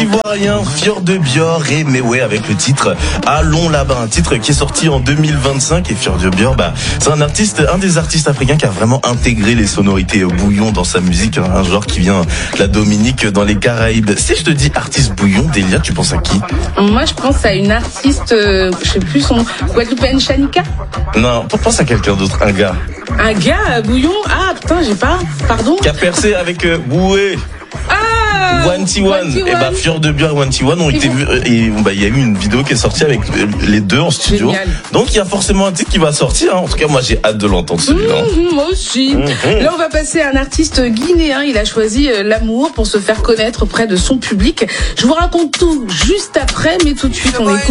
Ivoirien, Fjord de Bior et Mewé avec le titre Allons là-bas, un titre qui est sorti en 2025. Et Fjord de Bior, c'est un des artistes africains qui a vraiment intégré les sonorités bouillon dans sa musique, un genre qui vient de la Dominique dans les Caraïbes. Si je te dis artiste bouillon, Delia, tu penses à qui? Moi, je pense à une artiste, je sais plus son, Guadeloupéenne Chanika. Non, pense à quelqu'un d'autre, un gars. Un gars, bouillon? Ah, putain, j'ai pas, pardon. Qui a percé avec Boué. One-T-One. Et Fjord de Bior et One-T-One ont été vus, et il y a eu une vidéo qui est sortie avec les deux en studio. Génial. Donc il y a forcément un titre qui va sortir, hein. En tout cas, moi j'ai hâte de l'entendre celui-là. Moi aussi. Là, on va passer à un artiste guinéen. Il a choisi l'amour pour se faire connaître auprès de son public. Je vous raconte tout juste après, mais tout de suite, on écoute